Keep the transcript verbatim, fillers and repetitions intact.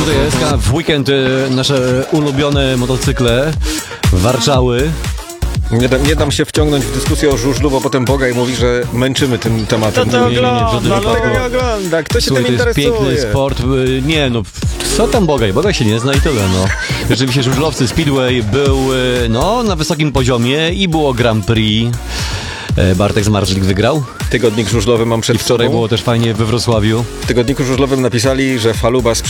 tutaj jest w weekend nasze ulubione motocykle Warszawy. Nie, da, nie dam się wciągnąć w dyskusję o żużlu, bo potem Bogaj mówi, że męczymy tym tematem. To to ogląda, no, tego nie ogląda. Kto się Słuchaj, tym to jest interesuje? piękny sport. Nie no, co tam Bogaj? Bogaj się nie zna i tyle, no. Rzeczywiście żużlowcy Speedway był, no, na wysokim poziomie i było Grand Prix. Bartek Zmarzlik wygrał. Tygodnik żużlowy mam przed I wczoraj sobą. było też fajnie we Wrocławiu. W tygodniku żużlowym napisali, że Faluba